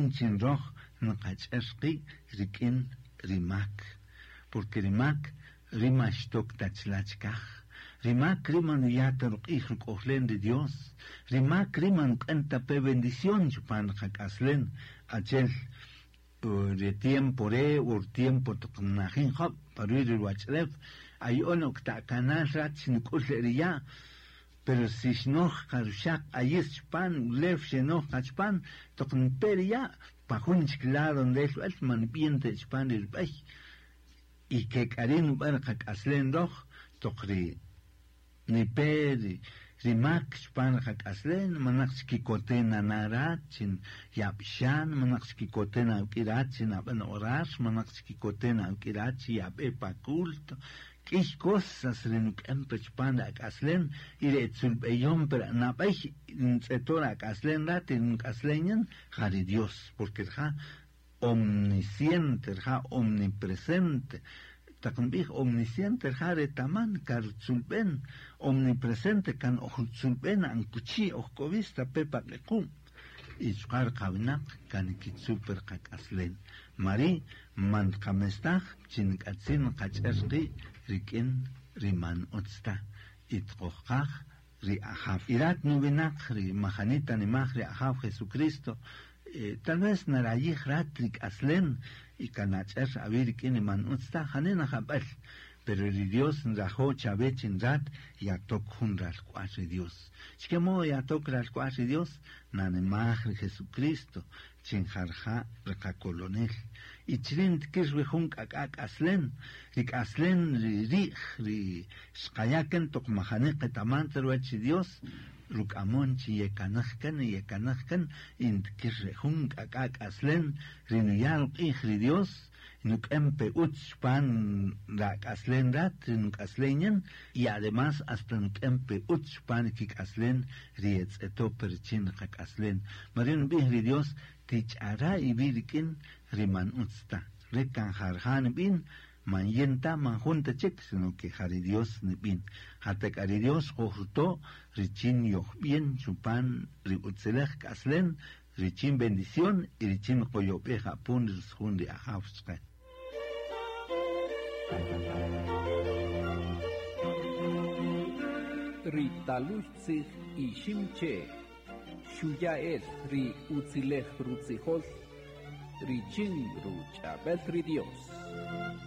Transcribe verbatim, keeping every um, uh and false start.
chinroj nqach'arqi rikin rimak, porque rimak rimashtok tachlachkaj, rimak riman yatarqij ruk'ojlen de Dios, rimak riman q'antape bendición chupan qak'aslen achel de tiempo re ur tiempo tqnajin job parir wach'ref ayon ukta'kanal rat sinuk'uleriya, pero si shnoj qarushaq ayis chpan lef shnoj qachpan toqnperiya pajunch claro ndel el manpiente chpan irbay y que karin bar qak'aslen roj toqri ni peri rimak chpan qak'aslen manaq chkikoten anarat chin yapshan manaq chkikoten awkirat chin aban orar manaq chkikoten awkirat yabe pakult k'ix cosas renuk'em chpan ak'aslen ire tzulb'eyom pero nab'ay tz'etor ak'aslen rat nk'aslenyan jari Dios, porque rja omnisciente, rja omnipresente, taqnb'ij omnisciente rja retaman kar tzulb'en, omnipresente kan oj tzulb'en ankuchi oj kovista pepa q'equm y chqar qabnaq kan kitzuper qak'aslen mari man qamestaj chink'atzin qach'arqi rik'in riman utzta itqojqaj ri ajav irat nubinaq ri majanita nimaj ri ajav Jesucristo, eh, tal vez narayij rat rik'aslen y kanach'ar abi rik'in riman utzta janin ajab'al, pero ri Dios nrajo chabe chin rat yatok jun ralk'uaj ri Dios. Chkemo yatok ralk'uaj ri Dios nanemaj ri Jesucristo chin jarja rqakolonel y chrin tkir ri jun k'ak'aslen rik'aslen ri ri'j ri xqayaken toqmajaniq etaman terwach ri Dios ruk'amon chi yekanajkan yekanajkan intkir ri jun k'ak'aslen ri nuyal q'ij ri Dios nuk'empe utz pan rak'aslen rat nuk'aslenyan y además hasta nuk'empe utz pan kik'aslen ri etz'eto perchin qak'aslen marin b'ij ri Dios tich'ara y birkin riman utzta rekan jarjan bin man yenta man junta chik sino que jari Dios nibin hatek ari Dios qojto richin yoh bien chupan ri utzelej k'aslen richin bendición y richin qoyope japun rizjun ri ajavchqa ri taluchtzij ishimche shuya es ri utzilej rutzijol richin ruchabel ri Dios.